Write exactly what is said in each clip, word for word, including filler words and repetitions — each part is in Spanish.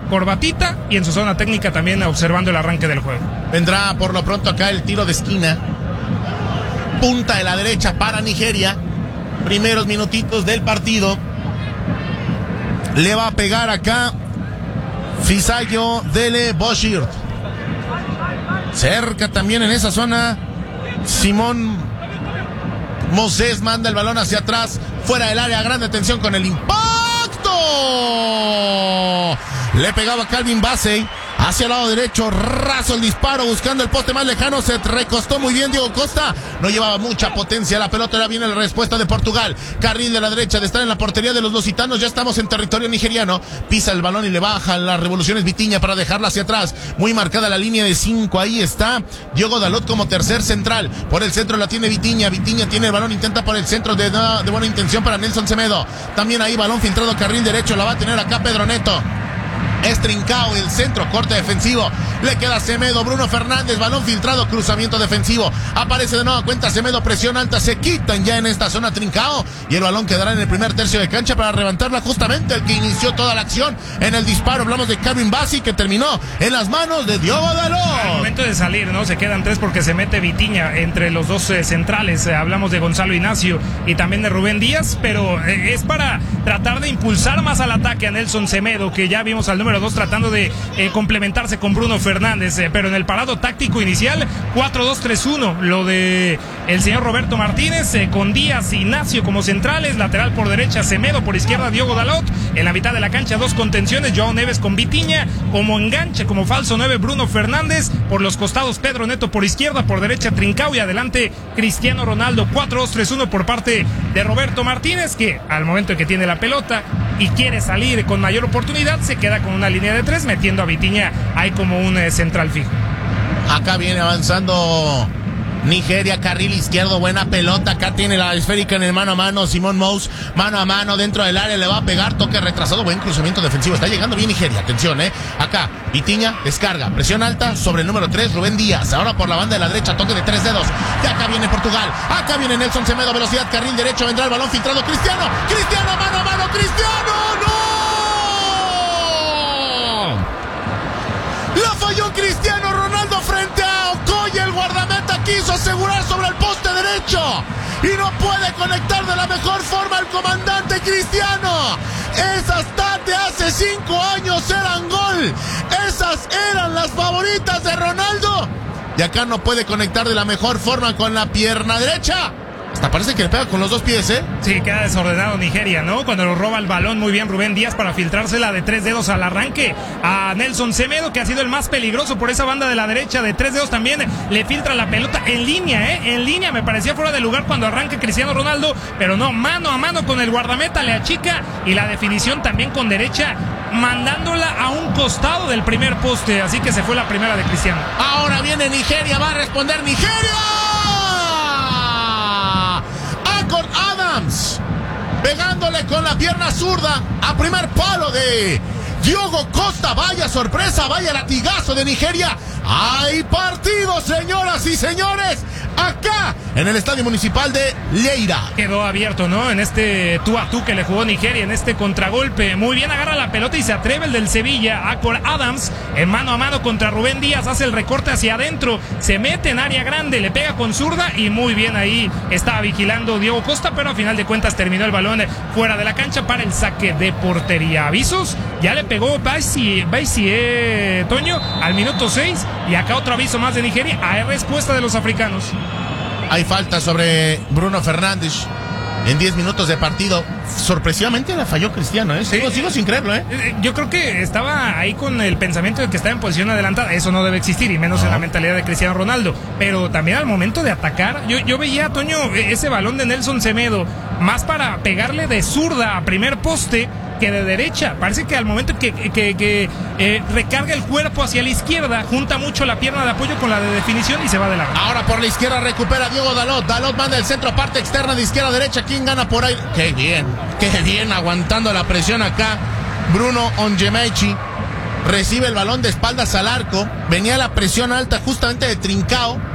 corbatita y en su zona técnica también observando el arranque del juego. Vendrá por lo pronto acá el tiro de esquina. Punta de la derecha para Nigeria. Primeros minutitos del partido. Le va a pegar acá Fisayo Dele Boshir. Cerca también en esa zona Simón Moses manda el balón hacia atrás, fuera del área, grande atención con el impacto. Le pegaba Calvin Bassey hacia el lado derecho, raso el disparo, buscando el poste más lejano, se recostó muy bien Diego Costa, no llevaba mucha potencia la pelota, ahora viene la respuesta de Portugal, carril de la derecha de estar en la portería de los lusitanos, ya estamos en territorio nigeriano, pisa el balón y le baja las revoluciones Vitinha para dejarla hacia atrás, muy marcada la línea de cinco, ahí está Diogo Dalot como tercer central, por el centro la tiene Vitinha, Vitinha tiene el balón, intenta por el centro de, de buena intención para Nelson Semedo, también ahí balón filtrado, carril derecho, la va a tener acá Pedro Neto. Es Trincao el centro, corte defensivo, le queda Semedo, Bruno Fernández, balón filtrado, cruzamiento defensivo, aparece de nueva cuenta Semedo, presión alta, se quitan ya en esta zona Trincao y el balón quedará en el primer tercio de cancha para levantarla justamente el que inició toda la acción en el disparo, hablamos de Calvin Bassey que terminó en las manos de Diogo Dalot. Al momento de salir, ¿no? Se quedan tres porque se mete Vitinha entre los dos eh, centrales, eh, hablamos de Gonzalo Ignacio y también de Rubén Díaz, pero eh, es para tratar de impulsar más al ataque a Nelson Semedo, que ya vimos al número dos tratando de eh, complementarse con Bruno Fernández, eh, pero en el parado táctico inicial cuatro dos tres uno, lo de el señor Roberto Martínez, eh, con Díaz y Ignacio como centrales, lateral por derecha Semedo, por izquierda Diogo Dalot, en la mitad de la cancha dos contenciones, Joao Neves con Vitinha, como enganche, como falso nueve Bruno Fernández, por los costados Pedro Neto por izquierda, por derecha Trincao y adelante Cristiano Ronaldo, cuatro dos tres uno por parte de Roberto Martínez, que al momento en que tiene la pelota y quiere salir con mayor oportunidad, se queda con una línea de tres, metiendo a Vitinha ahí como un eh, central fijo. Acá viene avanzando Nigeria, carril izquierdo, buena pelota, acá tiene la esférica en el mano a mano, Simón Mous, mano a mano dentro del área, le va a pegar, toque retrasado, buen cruzamiento defensivo, está llegando bien Nigeria, atención, eh, acá, Vitinha, descarga, presión alta sobre el número tres, Rubén Díaz, ahora por la banda de la derecha, toque de tres dedos, y acá viene Portugal, acá viene Nelson Semedo, velocidad, carril derecho, vendrá el balón filtrado, Cristiano, Cristiano, mano a mano, Cristiano, ¡no! La falló Cristiano Ronaldo frente a Okoye, el guardameta quiso asegurar sobre el poste derecho y no puede conectar de la mejor forma el comandante Cristiano. Esas de hace cinco años eran gol, esas eran las favoritas de Ronaldo y acá no puede conectar de la mejor forma con la pierna derecha. Hasta parece que le pega con los dos pies, ¿eh? Sí, queda desordenado Nigeria, ¿no? Cuando lo roba el balón muy bien Rubén Díaz para filtrársela de tres dedos al arranque a Nelson Semedo, que ha sido el más peligroso por esa banda de la derecha, de tres dedos también le filtra la pelota en línea, ¿eh? En línea, me parecía fuera de lugar cuando arranca Cristiano Ronaldo, pero no, mano a mano con el guardameta, le achica y la definición también con derecha, mandándola a un costado del primer poste, así que se fue la primera de Cristiano. Ahora viene Nigeria, va a responder Nigeria. Con Adams pegándole con la pierna zurda a primer palo de Diogo Costa, vaya sorpresa, vaya latigazo de Nigeria. Hay partido, señoras y señores, acá en el Estadio Municipal de Lleida. Quedó abierto, ¿no? En este tú a tú que le jugó Nigeria, en este contragolpe. Muy bien, agarra la pelota y se atreve el del Sevilla a con Adams en mano a mano contra Rubén Díaz, hace el recorte hacia adentro, se mete en área grande, le pega con zurda y muy bien ahí estaba vigilando Diego Costa, pero a final de cuentas terminó el balón fuera de la cancha para el saque de portería. Avisos, ya le pegó Baisi, Baisi eh, Toño al minuto seis y acá otro aviso más de Nigeria. Hay respuesta de los africanos. Hay falta sobre Bruno Fernández en diez minutos de partido. Sorpresivamente la falló Cristiano, ¿eh? Sigo, sí. sigo sin creerlo, ¿eh? Yo creo que estaba ahí con el pensamiento de que estaba en posición adelantada. Eso no debe existir, y menos no. en la mentalidad de Cristiano Ronaldo. Pero también al momento de atacar, yo, yo veía, Toño, ese balón de Nelson Semedo, más para pegarle de zurda a primer poste que de derecha. Parece que al momento que, que, que eh, recarga el cuerpo hacia la izquierda, junta mucho la pierna de apoyo con la de definición y se va de lado. Ahora por la izquierda recupera Diogo Dalot. Dalot manda el centro, parte externa de izquierda a derecha. ¿Quién gana por ahí? Qué bien, qué bien, aguantando la presión acá Bruno Onyemechi. Recibe el balón de espaldas al arco. Venía la presión alta justamente de Trincao.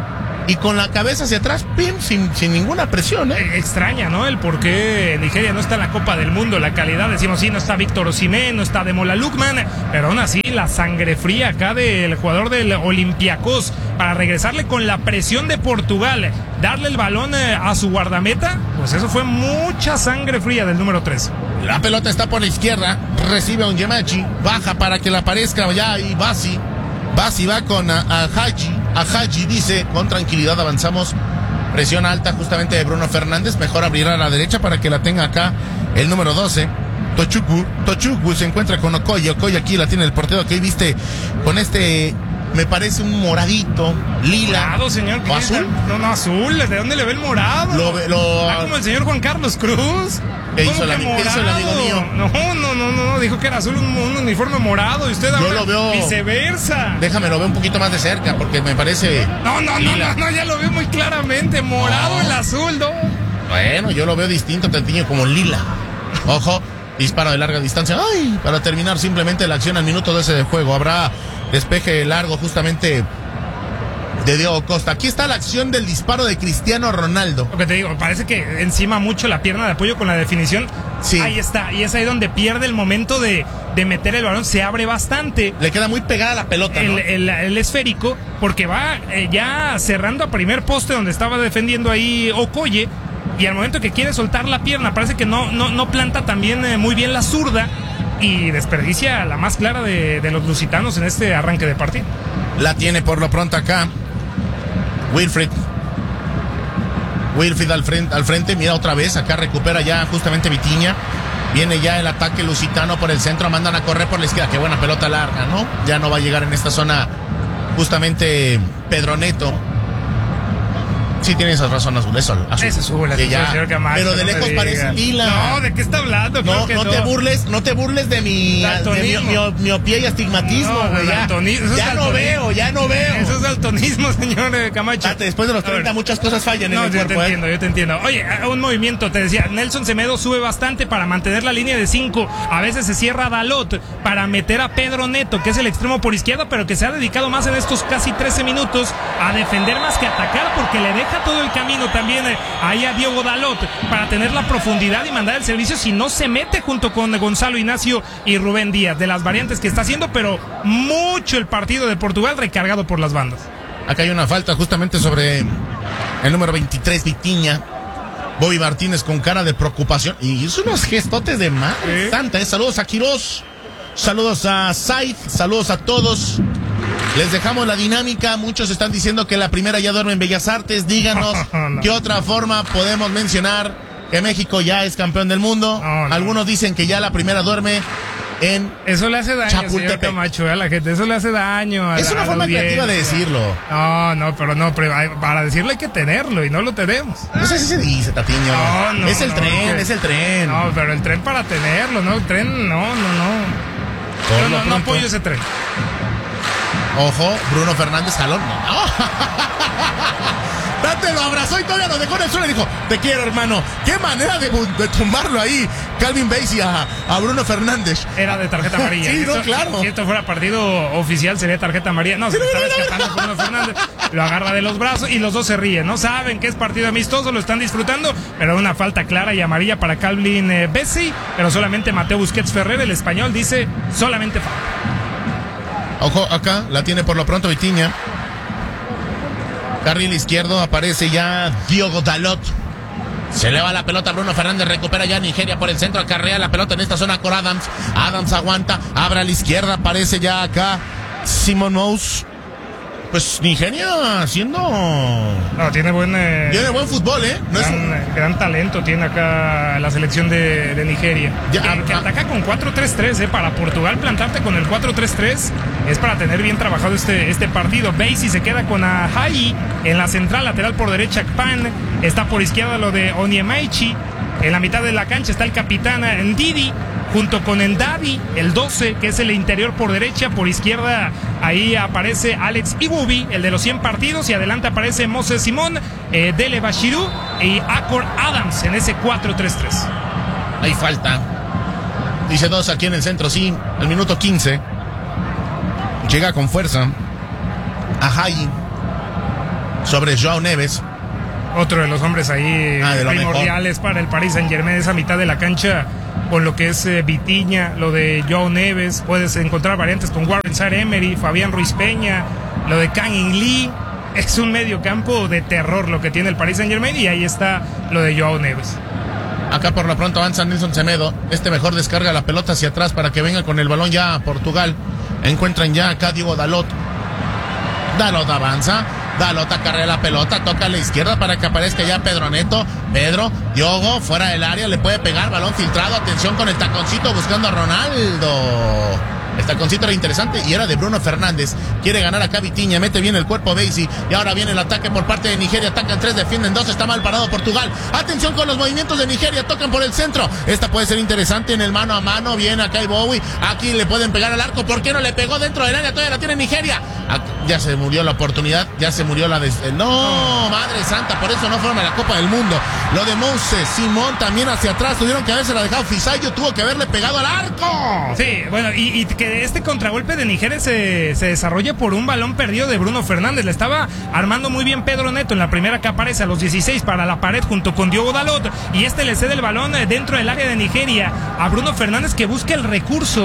y con la cabeza hacia atrás, pim, sin, sin ninguna presión, ¿eh? Eh, Extraña, ¿no? El por qué Nigeria no está en la Copa del Mundo. La calidad, decimos, sí, no está Víctor Osimhen, no está Demola Lookman, pero aún así la sangre fría acá del jugador del Olympiacos para regresarle con la presión de Portugal, darle el balón eh, a su guardameta, pues eso fue mucha sangre fría del número tres. La pelota está por la izquierda, recibe a un Yemachi, baja para que le aparezca ya y Basi. Basi va con a, a Haji, a Haji dice, con tranquilidad avanzamos, presión alta justamente de Bruno Fernández, mejor abrir a la derecha para que la tenga acá el número doce, Tochukwu, Tochukwu se encuentra con Okoye, Okoye aquí la tiene el portero que hoy viste con este, me parece un moradito, lila. Morado, señor. ¿O azul? No, no, azul, ¿de dónde le ve el morado? Lo, lo, ah, como el señor Juan Carlos Cruz. ¿Qué hizo, la, ¿Qué hizo el amigo mío? No, no, no, no, dijo que era azul, un, un uniforme morado y usted Yo ahora lo veo viceversa. Déjame, lo veo un poquito más de cerca porque me parece... No, no, no, no, no, ya lo veo muy claramente, morado no. el azul, ¿no? Bueno, yo lo veo distinto, te tiñe como lila. Ojo, disparo de larga distancia. Ay, para terminar simplemente la acción al minuto doce de juego. Habrá despeje largo justamente de Diego Costa. Aquí está la acción del disparo de Cristiano Ronaldo. Lo que te digo, parece que encima mucho la pierna de apoyo con la definición. Sí. Ahí está, y es ahí donde pierde el momento de, de meter el balón, se abre bastante. Le queda muy pegada la pelota, ¿no? El, el, el esférico, porque va eh, ya cerrando a primer poste donde estaba defendiendo ahí Okoye, y al momento que quiere soltar la pierna, parece que no, no, no planta también eh, muy bien la zurda, y desperdicia la más clara de, de los lusitanos en este arranque de partido. La tiene por lo pronto acá Wilfried. Wilfried al frente, al frente, mira otra vez, acá recupera ya justamente Vitinha. Viene ya el ataque lusitano por el centro, mandan a correr por la izquierda. Qué buena pelota larga, ¿no? Ya no va a llegar en esta zona justamente Pedro Neto. Sí, tienes razón, azul, es azul. Es azul, que ya, señor Camacho, pero de no lejos parece lila. No, ¿de qué está hablando? No, que no, no te burles, no te burles de mi, de mi, mi, miopía y astigmatismo, no, güey. Ya, ya no veo, ya no veo. Eso es daltonismo, señor eh, Camacho. Date, después de los treinta muchas cosas fallan no, en el yo cuerpo. te entiendo, ¿eh? yo te entiendo. Oye, un movimiento, te decía, Nelson Semedo sube bastante para mantener la línea de cinco. A veces se cierra Dalot para meter a Pedro Neto, que es el extremo por izquierda, pero que se ha dedicado más en estos casi trece minutos a defender más que atacar, porque le deja todo el camino también eh, ahí a Diogo Dalot para tener la profundidad y mandar el servicio si no se mete junto con Gonzalo Ignacio y Rubén Díaz, de las variantes que está haciendo, pero mucho el partido de Portugal recargado por las bandas. Acá hay una falta justamente sobre el número veintitrés, Vitinha. Bobby Martínez con cara de preocupación y hizo unos gestotes de madre ¿Eh? santa. ¿eh? Saludos a Quirós, saludos a Said, saludos a todos. Les dejamos la dinámica. Muchos están diciendo que la primera ya duerme en Bellas Artes. Díganos no. qué otra forma podemos mencionar que México ya es campeón del mundo. No, no. Algunos dicen que ya la primera duerme en Eso le hace daño, señor Camacho, a la gente. Eso le hace daño a Es la, una a forma creativa de decirlo. No, no, pero no, pero para decirlo hay que tenerlo y no lo tenemos. No sé si se dice, Tatiño. No, no, es el no, tren, que... es el tren. No, pero el tren para tenerlo, ¿no? El tren, no, no, no. Yo no, no apoyo ese tren. Ojo, Bruno Fernández jalón. No. Date, lo abrazó y todavía lo dejó en el suelo y dijo, te quiero, hermano. Qué manera de, de tumbarlo ahí, Calvin Bassey a, a Bruno Fernández. Era de tarjeta amarilla. Sí, si no, esto, claro. Si esto fuera partido oficial sería tarjeta amarilla. No, se sí, estaba no, no, escapando no. Bruno Fernández. Lo agarra de los brazos y los dos se ríen. No saben que es partido amistoso, lo están disfrutando, pero una falta clara y amarilla para Calvin eh, Bassey, pero solamente Mateo Busquets Ferrer, el español, dice solamente falta. Ojo, acá la tiene por lo pronto Vitinha. Carril izquierdo, aparece ya Diogo Dalot. Se le va la pelota, Bruno Fernández recupera ya Nigeria por el centro, acarrea la pelota en esta zona con Adams. Adams aguanta, abre a la izquierda, aparece ya acá Simon Mous. Pues Nigeria haciendo... No, tiene buen... Eh, tiene buen fútbol, ¿eh? No gran, es un... gran talento tiene acá la selección de, de Nigeria. Ya, que, ah, que ataca con cuatro tres tres, ¿eh? Para Portugal plantarte con el cuatro tres tres es para tener bien trabajado este, este partido. Bassey se queda con Ajayi en la central, lateral por derecha Kpan. Está por izquierda lo de Onyemaichi. En la mitad de la cancha está el capitán Ndidi, junto con Ndadi, el doce, que es el interior por derecha. Por izquierda, ahí aparece Alex Iwobi, el de los cien partidos. Y adelante aparece Moses Simón, eh, Dele Bashiru y Akor Adams en ese cuatro tres tres. Hay falta. Dice dos aquí en el centro, sí. Al minuto quince. Llega con fuerza Ajayi. sobre Joao Neves. Otro de los hombres ahí ah, primordiales para el Paris Saint-Germain, esa mitad de la cancha, con lo que es eh, Vitinha, lo de Joao Neves. Puedes encontrar variantes con Warren Zaïre-Emery, Fabián Ruiz Peña, lo de Kang In Lee. Es un mediocampo de terror lo que tiene el Paris Saint-Germain, y ahí está lo de Joao Neves. Acá por lo pronto avanza Nelson Semedo. Este mejor descarga la pelota hacia atrás para que venga con el balón ya a Portugal. Encuentran ya acá Diego Dalot. Dalot avanza. Dalot acarrea la pelota, toca a la izquierda para que aparezca ya Pedro Neto. Pedro, Diogo, fuera del área, le puede pegar, balón filtrado, atención con el taconcito buscando a Ronaldo. El taconcito era interesante y era de Bruno Fernández. Quiere ganar acá Vitinha, mete bien el cuerpo Basie. Y ahora viene el ataque por parte de Nigeria. Atacan tres, defienden dos, está mal parado Portugal. Atención con los movimientos de Nigeria, tocan por el centro. Esta puede ser interesante en el mano a mano. Viene acá el Bowie, aquí le pueden pegar al arco. ¿Por qué no le pegó dentro del área? Todavía la tiene Nigeria. Aquí ya se murió la oportunidad, ya se murió la... Des... No, madre santa, por eso no fueron a la Copa del Mundo. Lo de Moses, Simón también hacia atrás. Tuvieron que haberse la dejado. Fisayo tuvo que haberle pegado al arco. Sí, bueno, y, y que este contragolpe de Nigeria se, se desarrolla por un balón perdido de Bruno Fernández. Le estaba armando muy bien Pedro Neto en la primera que aparece a los dieciséis para la pared junto con Diogo Dalot, y este le cede el balón dentro del área de Nigeria a Bruno Fernández, que busca el recurso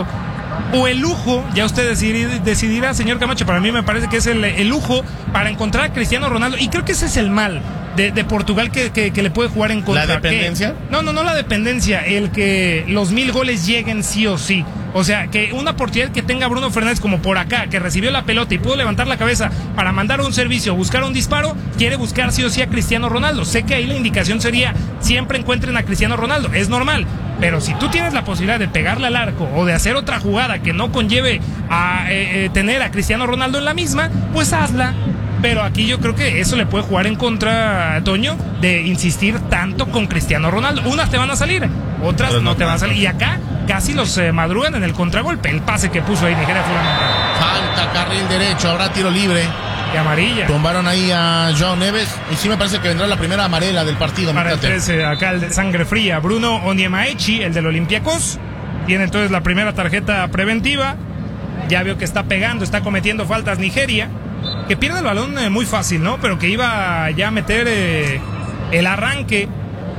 o el lujo, ya usted decidir, decidirá, señor Camacho. Para mí me parece que es el, el lujo para encontrar a Cristiano Ronaldo, y creo que ese es el mal de, de Portugal que, que, que le puede jugar en contra. ¿La dependencia? Que, no, no, no la dependencia, el que los mil goles lleguen sí o sí. O sea, que una oportunidad que tenga Bruno Fernández como por acá, que recibió la pelota y pudo levantar la cabeza para mandar un servicio, buscar un disparo, quiere buscar sí o sí a Cristiano Ronaldo. Sé que ahí la indicación sería siempre encuentren a Cristiano Ronaldo, es normal. Pero si tú tienes la posibilidad de pegarle al arco o de hacer otra jugada que no conlleve a eh, eh, tener a Cristiano Ronaldo en la misma, pues hazla. Pero aquí yo creo que eso le puede jugar en contra, Toño, de insistir tanto con Cristiano Ronaldo. Unas te van a salir, otras no, no te van a salir. Y acá casi los eh, madrugan en el contragolpe. El pase que puso ahí Nigeria fue fundamental. Falta, carril derecho, habrá tiro libre. Y amarilla. Tumbaron ahí a Joao Neves. Y sí me parece que vendrá la primera amarela del partido. Para el trece, acá el de sangre fría, Bruno Onyemaechi, el del Olympiacos. Tiene entonces la primera tarjeta preventiva. Ya veo que está pegando, está cometiendo faltas Nigeria. Que pierde el balón eh, muy fácil, ¿no? Pero que iba ya a meter eh, el arranque.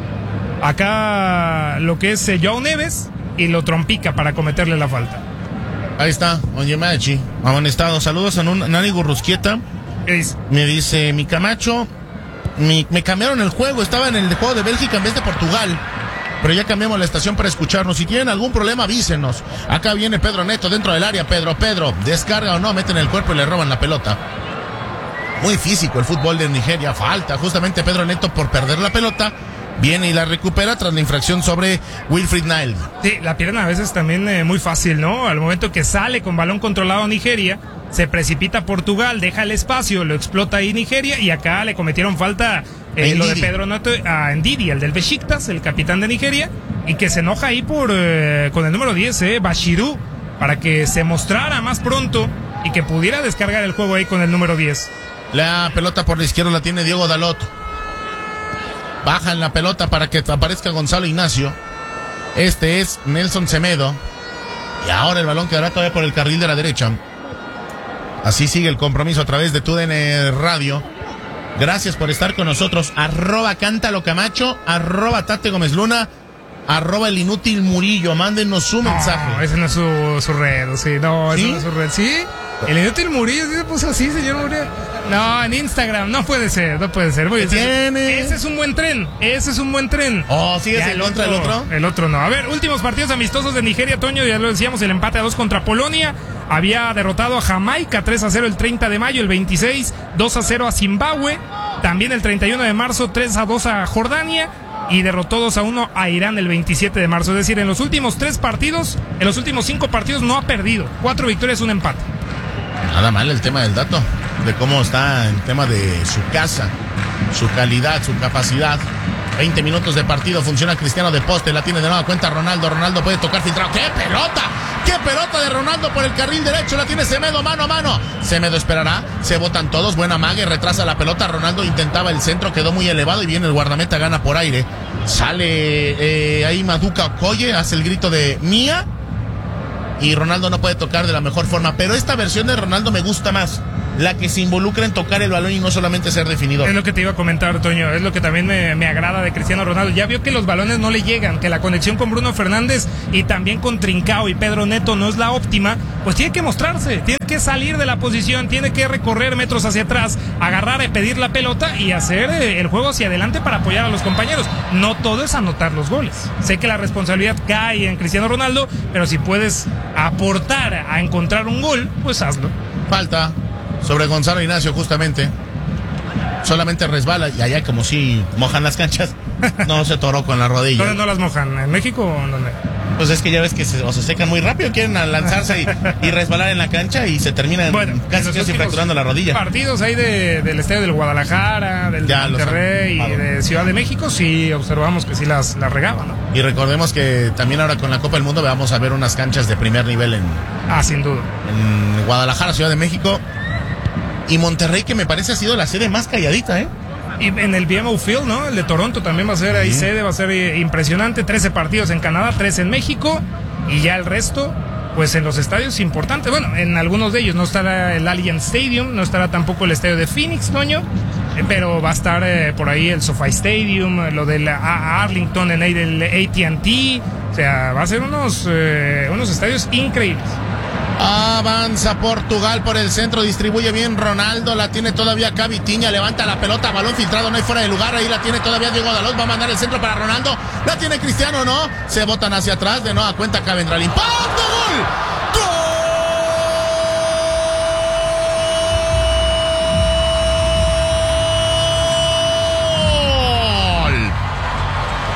Acá lo que es eh, Joao Neves, y lo trompica para cometerle la falta. Ahí está, Onyemaechi, amonestado. Saludos a un Nani Gurrusquieta. ¿Qué dice? Me dice, mi Camacho, mi, me cambiaron el juego, estaba en el juego de Bélgica en vez de Portugal. Pero ya cambiamos la estación para escucharnos. Si tienen algún problema, avísenos. Acá viene Pedro Neto dentro del área. Pedro, Pedro, descarga o no, meten el cuerpo y le roban la pelota. Muy físico el fútbol de Nigeria. Falta justamente Pedro Neto por perder la pelota. Viene y la recupera tras la infracción sobre Wilfried Nile. Sí, la pierden a veces también eh, muy fácil, ¿no? Al momento que sale con balón controlado Nigeria, se precipita Portugal, deja el espacio, lo explota ahí Nigeria, y acá le cometieron falta eh, lo de Pedro Neto a Ndidi, el del Besiktas, el capitán de Nigeria, y que se enoja ahí por eh, con el número diez, eh, Bashiru, para que se mostrara más pronto y que pudiera descargar el juego ahí con el número diez. La pelota por la izquierda la tiene Diogo Dalot. Bajan la pelota para que aparezca Gonzalo Ignacio. Este es Nelson Semedo. Y ahora el balón quedará todavía por el carril de la derecha. Así sigue el compromiso a través de TUDN Radio. Gracias por estar con nosotros. Arroba Cántalo Camacho, arroba Tate Gómez Luna, arroba el inútil Murillo. Mándenos su mensaje. No, ese no es su, su red, sí. No, ¿Sí? ese no es su red. ¿Sí? El inútil Murillo, ¿sí se puso así, señor Murillo? No, en Instagram, no puede ser, no puede ser. Muy bien. ¿Tiene? Ese es un buen tren, ese es un buen tren. Oh, ¿sigues Ya en contra del otro? El otro no. A ver, últimos partidos amistosos de Nigeria, Toño, ya lo decíamos, el empate a dos contra Polonia. Había derrotado a Jamaica tres a cero el treinta de mayo, el veintiséis, dos a cero a Zimbabue. También el treinta y uno de marzo, tres a dos a Jordania. Y derrotó dos a uno a Irán el veintisiete de marzo. Es decir, en los últimos tres partidos, en los últimos cinco partidos no ha perdido. Cuatro victorias, un empate. Nada mal el tema del dato, de cómo está el tema de su casa, su calidad, su capacidad. veinte minutos de partido, funciona Cristiano de poste, la tiene de nueva cuenta Ronaldo. Ronaldo puede tocar filtrado. ¡Qué pelota! ¡Qué pelota de Ronaldo por el carril derecho! La tiene Semedo mano a mano. Semedo esperará, se botan todos. Buena mague, retrasa la pelota. Ronaldo intentaba el centro, quedó muy elevado y viene el guardameta, gana por aire. Sale eh, ahí Maduka Okoye, hace el grito de Mía. Y Ronaldo no puede tocar de la mejor forma. Pero esta versión de Ronaldo me gusta más. la que se involucra en tocar el balón y no solamente ser definidor. Es lo que te iba a comentar, Toño, es lo que también me, me agrada de Cristiano Ronaldo. Ya vio que los balones no le llegan, que la conexión con Bruno Fernández y también con Trincao y Pedro Neto no es la óptima, pues tiene que mostrarse, tiene que salir de la posición, tiene que recorrer metros hacia atrás, agarrar y pedir la pelota y hacer el juego hacia adelante para apoyar a los compañeros. No todo es anotar los goles. Sé que la responsabilidad cae en Cristiano Ronaldo, pero si puedes aportar a encontrar un gol, pues hazlo. Falta sobre Gonzalo Ignacio, justamente. Solamente resbala y allá como si mojan las canchas, no se toró con la rodilla. ¿Dónde no las mojan? ¿En México o en dónde? Pues es que ya ves que se, o se secan muy rápido, quieren lanzarse y, y resbalar en la cancha y se terminan bueno, casi casi fracturando la rodilla. Partidos ahí de, del estadio del Guadalajara, del ya Monterrey y de Ciudad de México, sí observamos que sí las, las regaban, ¿no? Y recordemos que también ahora con la Copa del Mundo vamos a ver unas canchas de primer nivel en... Ah, sin duda. En Guadalajara, Ciudad de México y Monterrey, que me parece ha sido la sede más calladita, ¿eh? Y en el B M O Field, ¿no? El de Toronto también va a ser ahí uh-huh. sede, va a ser impresionante. trece partidos en Canadá, tres en México. Y ya el resto, pues en los estadios importantes. Bueno, en algunos de ellos no estará el Allianz Stadium, no estará tampoco el estadio de Phoenix, Toño. Eh, pero va a estar eh, por ahí el SoFi Stadium, lo del Arlington, en el A T and T. O sea, va a ser unos, eh, unos estadios increíbles. Avanza Portugal por el centro, distribuye bien Ronaldo, la tiene todavía acá Vitinha, levanta la pelota, balón filtrado, no hay fuera de lugar, ahí la tiene todavía Diego Dalot, va a mandar el centro para Ronaldo, la tiene Cristiano, no, se botan hacia atrás, de nueva cuenta acá vendrá el impacto, gol.